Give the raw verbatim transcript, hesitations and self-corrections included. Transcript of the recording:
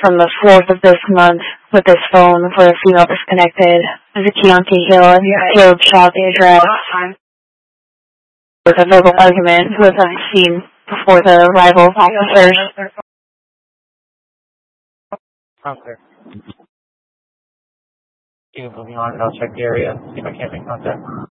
from the fourth of this month with this phone for a female disconnected. There's a key on Key Hill and Caleb shot the address. With a verbal argument was on the scene before the arrival of officers. Okay. Keep moving on, and I'll check the area, see if I can't make contact.